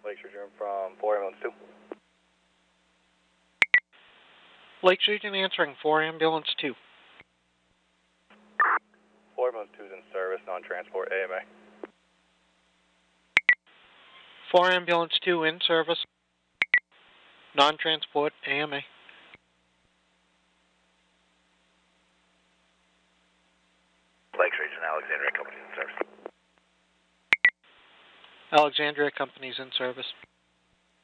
Lakes Region from 4 ambulance 2. Lakes Region answering 4 ambulance 2. 4 ambulance 2 is in service, non-transport, AMA. 4 ambulance 2 in service, non-transport, AMA. Lakes Region, Alexandria Company in service. Alexandria Company's in service.